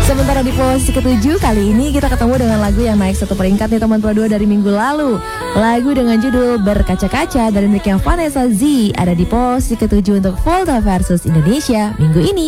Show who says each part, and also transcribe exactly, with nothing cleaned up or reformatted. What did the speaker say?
Speaker 1: Sementara di posisi ketujuh, kali ini kita ketemu dengan lagu yang naik satu peringkat nih teman Pro dua dari minggu lalu. Lagu dengan judul Berkaca-Kaca dari miliknya Vanessa Z ada di posisi ketujuh untuk Volta versus Indonesia minggu ini.